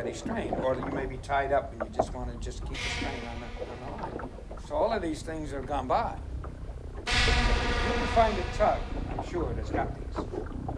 steady strain, or you may be tied up and you just want to just keep the strain on the line. So all of these things have gone by. You can find a tug, I'm sure, that's got these.